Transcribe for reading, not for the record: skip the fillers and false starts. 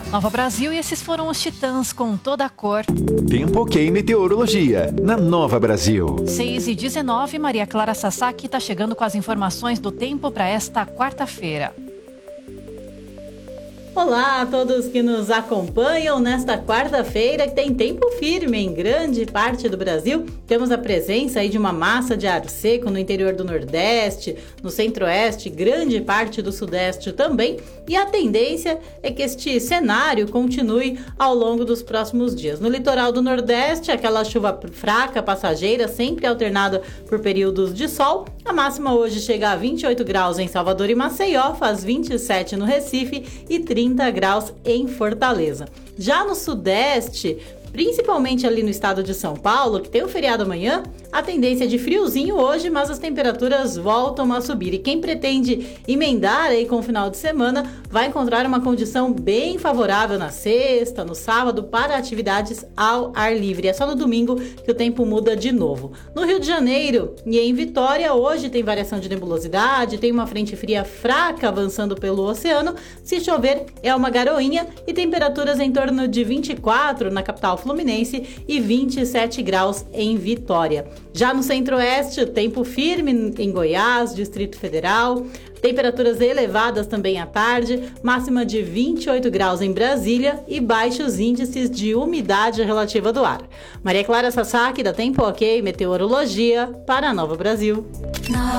Nova Brasil, e esses foram os Titãs com Toda a Cor. Tempo Ok Meteorologia, na Nova Brasil. 6h19, Maria Clara Sasaki está chegando com as informações do tempo para esta quarta-feira. Olá a todos que nos acompanham nesta quarta-feira, que tem tempo firme em grande parte do Brasil. Temos a presença aí de uma massa de ar seco no interior do Nordeste, no Centro-Oeste, grande parte do Sudeste também. E a tendência é que este cenário continue ao longo dos próximos dias. No litoral do Nordeste, aquela chuva fraca, passageira, sempre alternada por períodos de sol. A máxima hoje chega a 28 graus em Salvador e Maceió, faz 27 no Recife e 30 graus em Fortaleza. Já no Sudeste, principalmente ali no estado de São Paulo, que tem o feriado amanhã, a tendência é de friozinho hoje, mas as temperaturas voltam a subir. E quem pretende emendar aí com o final de semana vai encontrar uma condição bem favorável na sexta, no sábado, para atividades ao ar livre. É só no domingo que o tempo muda de novo. No Rio de Janeiro e em Vitória, hoje tem variação de nebulosidade, tem uma frente fria fraca avançando pelo oceano. Se chover, é uma garoinha e temperaturas em torno de 24 na capital fluminense e 27 graus em Vitória. Já no Centro-Oeste, tempo firme em Goiás, Distrito Federal, temperaturas elevadas também à tarde, máxima de 28 graus em Brasília e baixos índices de umidade relativa do ar. Maria Clara Sasaki, da Tempo Ok Meteorologia, para a Nova Brasil.